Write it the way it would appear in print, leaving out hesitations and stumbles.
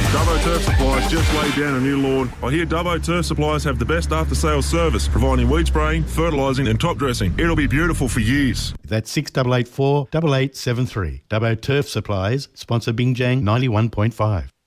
Dubbo Turf Supplies just laid down a new lawn. I hear Dubbo Turf Supplies have the best after-sales service, providing weed spraying, fertilising and top dressing. It'll be beautiful for years. That's 6884 8873. Dubbo Turf Supplies, sponsor Bingjang 91.5.